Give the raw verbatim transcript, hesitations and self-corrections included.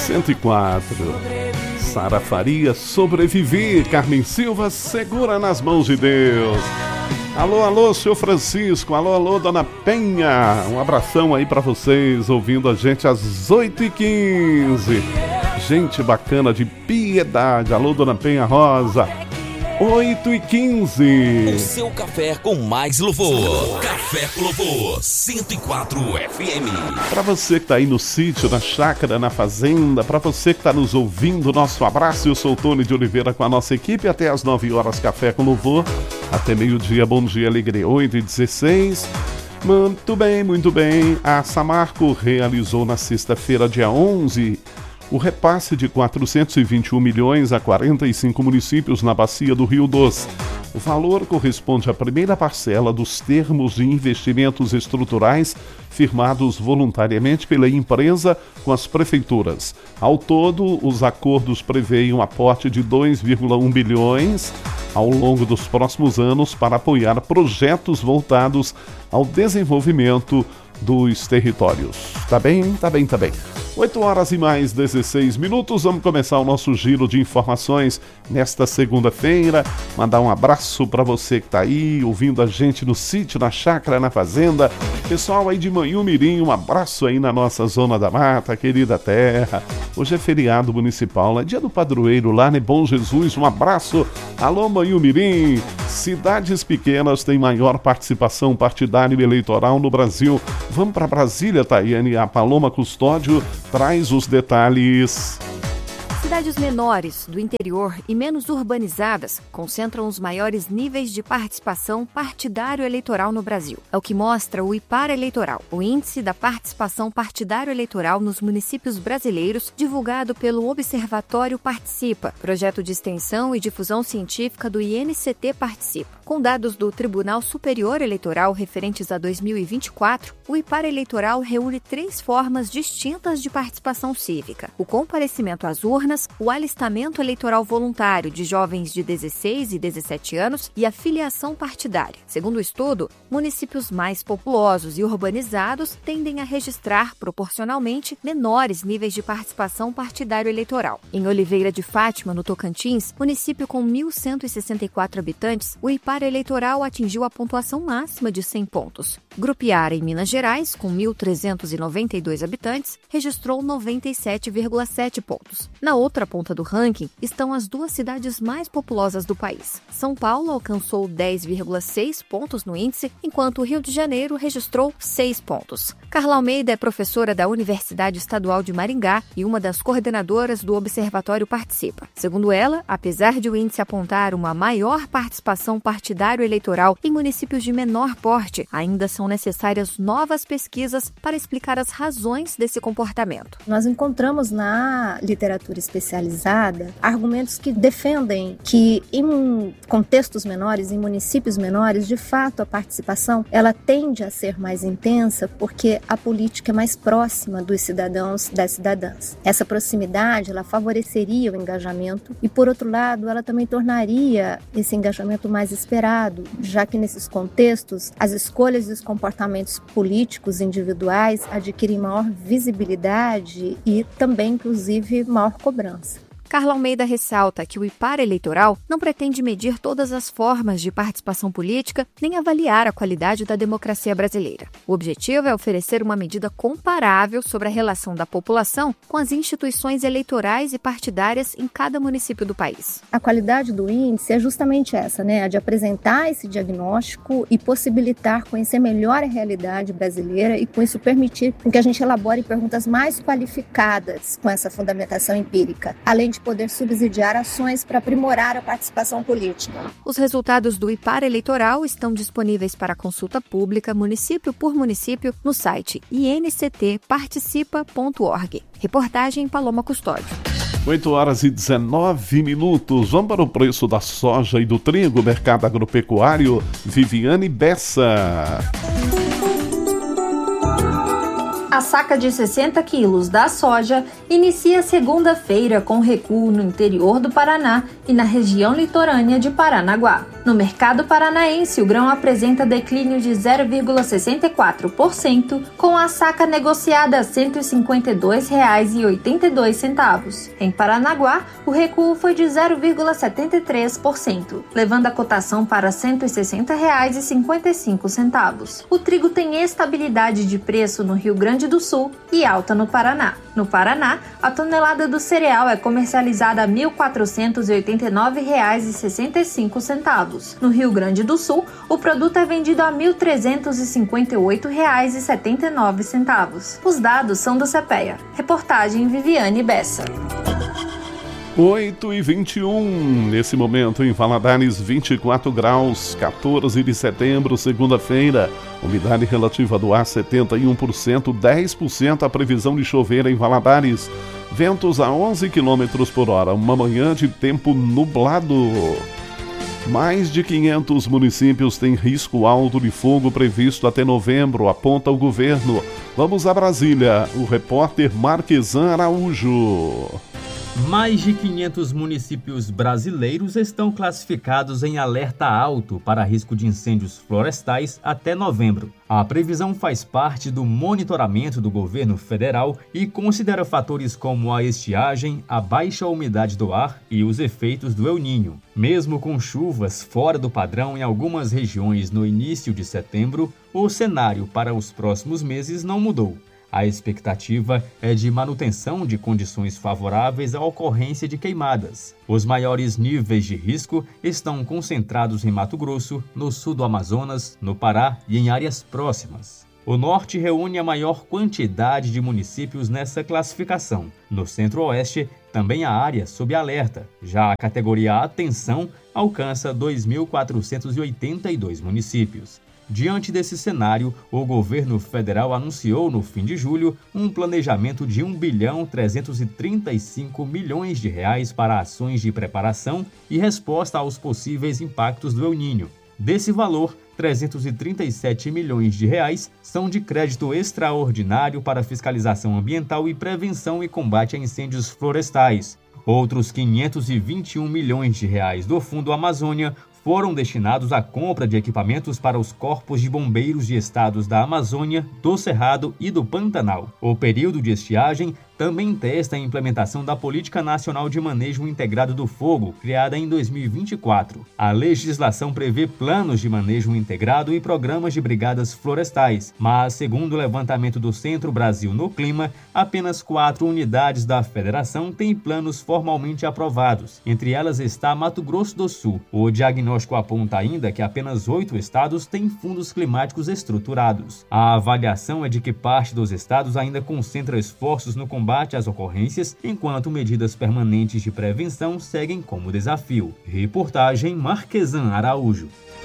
cento e quatro. Sara Faria, Sobreviver. Carmen Silva, Segura nas Mãos de Deus. Alô, alô, senhor Francisco. Alô, alô, dona Penha. Um abração aí pra vocês, ouvindo a gente às oito e quinze. Gente bacana de Piedade. Alô, dona Penha Rosa. oito e quinze. O seu café com mais louvor. Café com Louvor, cento e quatro F M. Para você que tá aí no sítio, na chácara, na fazenda, para você que tá nos ouvindo, nosso abraço. Eu sou o Tony de Oliveira com a nossa equipe até às nove horas, Café com Louvor. Até meio-dia, bom dia, alegria. oito e dezesseis. Muito bem, muito bem. A Samarco realizou na sexta-feira, dia onze, o repasse de quatrocentos e vinte e um milhões a quarenta e cinco municípios na bacia do Rio Doce. O valor corresponde à primeira parcela dos termos de investimentos estruturais firmados voluntariamente pela empresa com as prefeituras. Ao todo, os acordos preveem um aporte de dois vírgula um bilhões ao longo dos próximos anos para apoiar projetos voltados ao desenvolvimento dos territórios. Tá bem? Tá bem, tá bem. oito horas e mais dezesseis minutos, vamos começar o nosso giro de informações nesta segunda-feira. Mandar um abraço para você que tá aí, ouvindo a gente no sítio, na chácara, na fazenda. Pessoal aí de Manhumirim, um abraço aí na nossa Zona da Mata, querida terra. Hoje é feriado municipal, é dia do padroeiro lá, né? Bom Jesus, um abraço. Alô, Manhumirim. Cidades pequenas têm maior participação partidária e eleitoral no Brasil. Vamos para Brasília, Tayane. A Paloma Custódio traz os detalhes. Cidades menores, do interior e menos urbanizadas concentram os maiores níveis de participação partidário-eleitoral no Brasil. É o que mostra o IPAR Eleitoral, o Índice da Participação Partidário-Eleitoral nos Municípios Brasileiros, divulgado pelo Observatório Participa, projeto de extensão e difusão científica do I N C T Participa. Com dados do Tribunal Superior Eleitoral referentes a dois mil e vinte e quatro, o IPAR Eleitoral reúne três formas distintas de participação cívica: o comparecimento às urnas, o alistamento eleitoral voluntário de jovens de dezesseis e dezessete anos e a filiação partidária. Segundo o estudo, municípios mais populosos e urbanizados tendem a registrar proporcionalmente menores níveis de participação partidário-eleitoral. Em Oliveira de Fátima, no Tocantins, município com mil cento e sessenta e quatro habitantes, o IPAR eleitoral atingiu a pontuação máxima de cem pontos. Grupiara, em Minas Gerais, com mil trezentos e noventa e dois habitantes, registrou noventa e sete vírgula sete pontos. Na outra ponta do ranking estão as duas cidades mais populosas do país. São Paulo alcançou dez vírgula seis pontos no índice, enquanto o Rio de Janeiro registrou seis pontos. Carla Almeida é professora da Universidade Estadual de Maringá e uma das coordenadoras do Observatório Participa. Segundo ela, apesar de o índice apontar uma maior participação partidário-eleitoral em municípios de menor porte, ainda são necessárias novas pesquisas para explicar as razões desse comportamento. Nós encontramos na literatura especializada argumentos que defendem que em contextos menores, em municípios menores, de fato a participação ela tende a ser mais intensa porque a política é mais próxima dos cidadãos, das cidadãs. Essa proximidade ela favoreceria o engajamento e, por outro lado, ela também tornaria esse engajamento mais esperado, já que nesses contextos as escolhas e os comportamentos políticos individuais adquirem maior visibilidade e também, inclusive, maior cobrança. Carla Almeida ressalta que o IPAR eleitoral não pretende medir todas as formas de participação política nem avaliar a qualidade da democracia brasileira. O objetivo é oferecer uma medida comparável sobre a relação da população com as instituições eleitorais e partidárias em cada município do país. A qualidade do índice é justamente essa, né? A de apresentar esse diagnóstico e possibilitar conhecer melhor a realidade brasileira e com isso permitir que a gente elabore perguntas mais qualificadas com essa fundamentação empírica, além de poder subsidiar ações para aprimorar a participação política. Os resultados do IPAR eleitoral estão disponíveis para consulta pública município por município no site i n c t participa ponto org. Reportagem Paloma Custódio. oito horas e dezenove minutos. Vamos para o preço da soja e do trigo, mercado agropecuário. Viviane Bessa. A saca de sessenta quilos da soja inicia segunda-feira com recuo no interior do Paraná e na região litorânea de Paranaguá. No mercado paranaense, o grão apresenta declínio de zero vírgula sessenta e quatro por cento, com a saca negociada a cento e cinquenta e dois reais e oitenta e dois centavos. Em Paranaguá, o recuo foi de zero vírgula setenta e três por cento, levando a cotação para cento e sessenta reais e cinquenta e cinco centavos. O trigo tem estabilidade de preço no Rio Grande do Sul e alta no Paraná. No Paraná, a tonelada do cereal é comercializada a mil quatrocentos e oitenta e nove reais e sessenta e cinco centavos. No Rio Grande do Sul, o produto é vendido a mil trezentos e cinquenta e oito reais e setenta e nove centavos. Os dados são do CEPEA. Reportagem Viviane Bessa. oito e vinte e um, nesse momento em Valadares, vinte e quatro graus, quatorze de setembro, segunda-feira. Umidade relativa do ar setenta e um por cento, dez por cento a previsão de chover em Valadares. Ventos a onze quilômetros por hora, uma manhã de tempo nublado. Mais de quinhentos municípios têm risco alto de fogo previsto até novembro, aponta o governo. Vamos a Brasília, o repórter Marquesan Araújo. Mais de quinhentos municípios brasileiros estão classificados em alerta alto para risco de incêndios florestais até novembro. A previsão faz parte do monitoramento do governo federal e considera fatores como a estiagem, a baixa umidade do ar e os efeitos do El Niño. Mesmo com chuvas fora do padrão em algumas regiões no início de setembro, o cenário para os próximos meses não mudou. A expectativa é de manutenção de condições favoráveis à ocorrência de queimadas. Os maiores níveis de risco estão concentrados em Mato Grosso, no sul do Amazonas, no Pará e em áreas próximas. O norte reúne a maior quantidade de municípios nessa classificação. No centro-oeste, também há área sob alerta. Já a categoria Atenção alcança dois mil quatrocentos e oitenta e dois municípios. Diante desse cenário, o governo federal anunciou no fim de julho um planejamento de um bilhão trezentos e trinta e cinco milhões de reais para ações de preparação e resposta aos possíveis impactos do El Niño. Desse valor, trezentos e trinta e sete milhões de reais são de crédito extraordinário para fiscalização ambiental e prevenção e combate a incêndios florestais. Outros quinhentos e vinte e um milhões de reais do Fundo Amazônia foram destinados à compra de equipamentos para os corpos de bombeiros de estados da Amazônia, do Cerrado e do Pantanal. O período de estiagem também testa a implementação da Política Nacional de Manejo Integrado do Fogo, criada em dois mil e vinte e quatro. A legislação prevê planos de manejo integrado e programas de brigadas florestais, mas, segundo o levantamento do Centro Brasil no Clima, apenas quatro unidades da federação têm planos formalmente aprovados. Entre elas está Mato Grosso do Sul. O diagnóstico aponta ainda que apenas oito estados têm fundos climáticos estruturados. A avaliação é de que parte dos estados ainda concentra esforços no combate às ocorrências, enquanto medidas permanentes de prevenção seguem como desafio. Reportagem Marquesan Araújo.